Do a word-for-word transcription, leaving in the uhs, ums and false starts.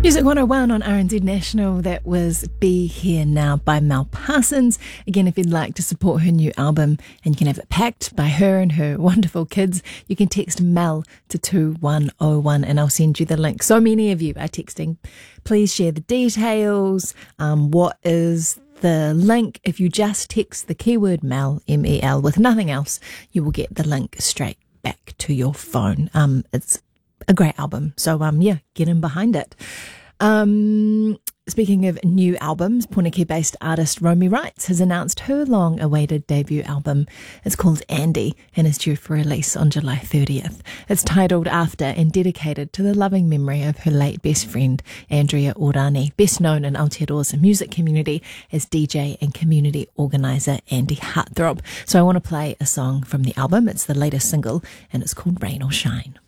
Music one oh one on R N Z National. That was Be Here Now by Mel Parsons. Again, if you'd like to support her new album and you can have it packed by her and her wonderful kids, you can text Mel to two one oh one and I'll send you the link. So many of you are texting. Please share the details. Um, what is the link? If you just text the keyword Mel, M E L, with nothing else, you will get the link straight back to your phone. Um, it's a great album. So, um, yeah, get in behind it. Um, speaking of new albums, Poneke-based artist Romy Wrights has announced her long-awaited debut album. It's called Andy and is due for release on July thirtieth. It's titled after and dedicated to the loving memory of her late best friend, Andrea Orani, best known in Aotearoa's music community as D J and community organiser Andy Heartthrob. So I want to play a song from the album. It's the latest single and it's called Rain or Shine.